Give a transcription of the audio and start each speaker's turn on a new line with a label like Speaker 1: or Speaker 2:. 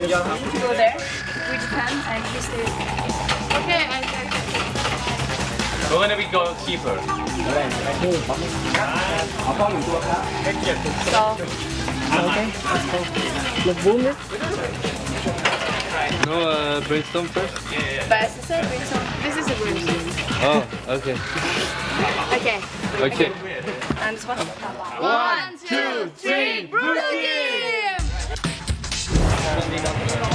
Speaker 1: Go there. Which pen and he stays. Okay,
Speaker 2: We're gonna be goalkeeper.
Speaker 1: So.
Speaker 3: Okay, let's go. Look, boom it.
Speaker 2: No, brainstorm first?
Speaker 1: But it's a brainstorm. This is a brainstorm.
Speaker 2: Oh, okay.
Speaker 1: Okay.
Speaker 2: Okay.
Speaker 1: And this one. 1, 2, 3, Brooklyn!